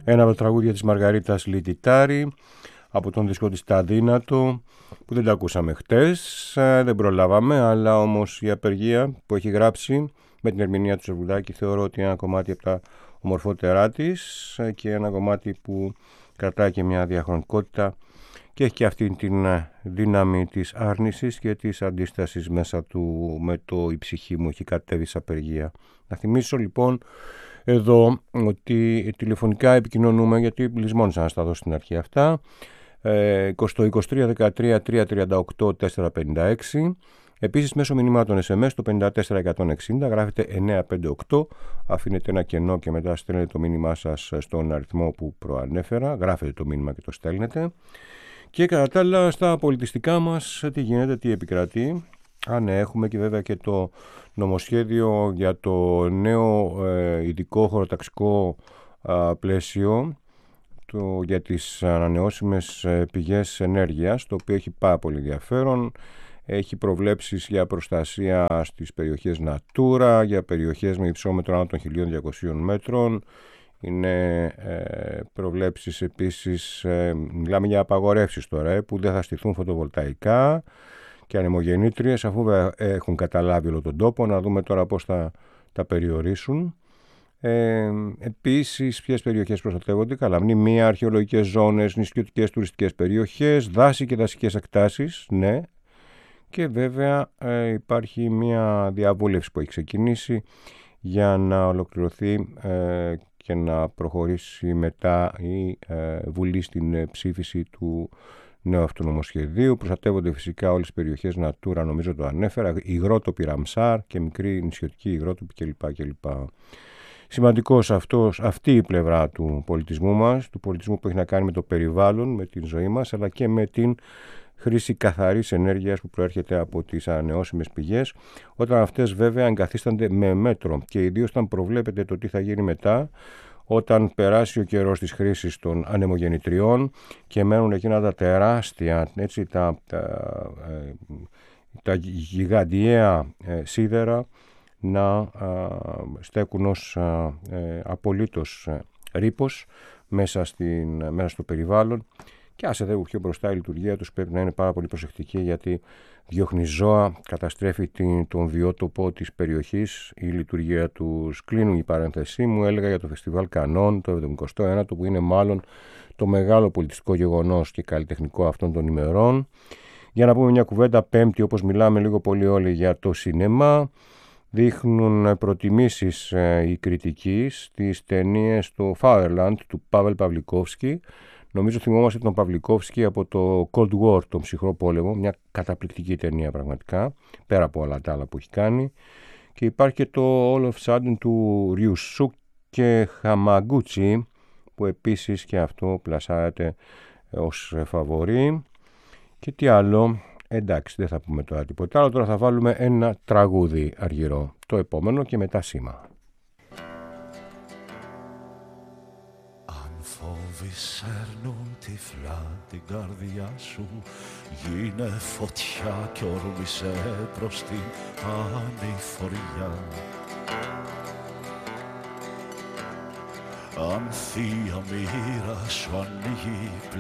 Ένα από τα τραγούδια της Μαργαρίτας Λιτιτάρη από τον δίσκο της «Τα Δύνατο», που δεν τα ακούσαμε χτες, δεν προλάβαμε, αλλά όμως η απεργία που έχει γράψει με την ερμηνεία του Σερβουδάκη θεωρώ ότι είναι ένα κομμάτι από τα ομορφότερά της και ένα κομμάτι που κρατάει και μια διαχρονικότητα και έχει και αυτή την δύναμη της άρνησης και της αντίστασης μέσα του με το «Η ψυχή μου έχει κατέβει σε απεργία». Να θυμίσω λοιπόν εδώ ότι τηλεφωνικά επικοινωνούμε, γιατί λησμόνισα να στα δώσω στην αρχή αυτά, 23 13 338 456. Επίσης μέσω μηνυμάτων SMS το 54160 γράφετε 958, αφήνετε ένα κενό και μετά στέλνετε το μήνυμά σας στον αριθμό που προανέφερα, γράφετε το μήνυμα και το στέλνετε. Και κατά τα άλλα στα πολιτιστικά μας τι γίνεται, τι επικρατεί. Έχουμε και βέβαια και το νομοσχέδιο για το νέο ειδικό χωροταξικό πλαίσιο για τις ανανεώσιμες πηγές ενέργειας, το οποίο έχει πάρα πολύ ενδιαφέρον. Έχει προβλέψεις για προστασία στις περιοχές Natura, για περιοχές με υψόμετρο άνω των 1200 μέτρων. Είναι προβλέψεις επίσης, μιλάμε για απαγορεύσεις τώρα, που δεν θα στηθούν φωτοβολταϊκά και ανεμογεννήτριες, αφού έχουν καταλάβει όλο τον τόπο. Να δούμε τώρα πώς θα τα περιορίσουν. Επίσης, ποιες περιοχές προστατεύονται? Καλά, μνημεία, αρχαιολογικές ζώνες, νησιωτικές τουριστικές περιοχές, δάση και δασικές εκτάσεις, ναι. Και βέβαια υπάρχει μια διαβούλευση που έχει ξεκινήσει για να ολοκληρωθεί και να προχωρήσει μετά η Βουλή στην ψήφιση του νέου αυτού νομοσχεδίου. Προστατεύονται φυσικά όλες τις περιοχές Natura, νομίζω το ανέφερα, υγρότοποι Ραμσάρ και μικρή νησιωτική υγρότοποι κλπ. Σημαντικός αυτή η πλευρά του πολιτισμού μας, του πολιτισμού που έχει να κάνει με το περιβάλλον, με την ζωή μας, αλλά και με την χρήση καθαρής ενέργειας που προέρχεται από τις ανανεώσιμες πηγές, όταν αυτές βέβαια εγκαθίστανται με μέτρο και ιδίως όταν προβλέπεται το τι θα γίνει μετά, όταν περάσει ο καιρός της χρήσης των ανεμογεννητριών και μένουν εκείνα τα τεράστια, έτσι, τα γιγαντιαία σίδερα να στέκουν ως απολύτως ρήπος μέσα στο περιβάλλον. Και άσε δε πιο μπροστά η λειτουργία τους πρέπει να είναι πάρα πολύ προσεκτική, γιατί διώχνει ζώα, καταστρέφει τον βιότοπο της περιοχής, η λειτουργία τους. Κλείνουν η παρένθεσή μου, έλεγα για το Φεστιβάλ Κανών το 79ο, που είναι μάλλον το μεγάλο πολιτιστικό γεγονός και καλλιτεχνικό αυτών των ημερών. Για να πούμε μια κουβέντα πέμπτη, όπως μιλάμε λίγο πολύ όλοι για το σινεμά, δείχνουν προτιμήσεις οι κριτικοί στις ταινίες το Fatherland του Πάβελ Παυλικόφσκι. Νομίζω θυμόμαστε τον Παυλικόφσκι από το Cold War, τον ψυχρό πόλεμο, μια καταπληκτική ταινία πραγματικά, πέρα από όλα τα άλλα που έχει κάνει. Και υπάρχει και το All of Sudden του Ryusuke Hamaguchi, που επίσης και αυτό πλασάρεται ως φαβορί. Και τι άλλο? Εντάξει, δεν θα πούμε τώρα τίποτα άλλο. Τώρα θα βάλουμε ένα τραγούδι αργυρό, το επόμενο, και μετά σήμα. Αν φόβεις έρνουν τυφλά την καρδιά σου, γίνε φωτιά κι όρμησε προς την ανηφοριά. Αν θεία μοίρα σου ανοίγει